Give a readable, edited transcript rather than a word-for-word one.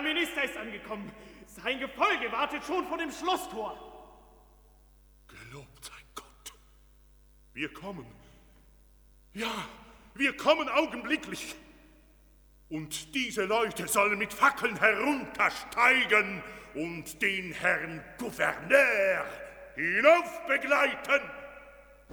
Minister ist angekommen. Sein Gefolge wartet schon vor dem Schlosstor. Gelobt sei Gott. Wir kommen. Ja, wir kommen augenblicklich. Und diese Leute sollen mit Fackeln heruntersteigen und den Herrn Gouverneur hinauf begleiten.